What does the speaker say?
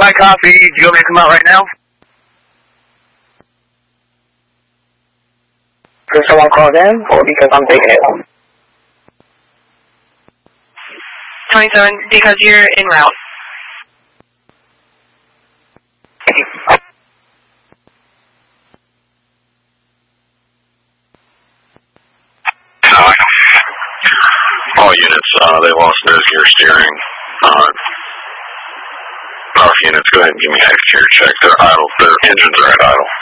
I copy. Do you want me to come out right now? Because someone called in, or because I'm taking it home? 27, because you're en route. All units, they lost their gear steering. Power units, go ahead and give me exterior check. They're idle. Their engines are at idle.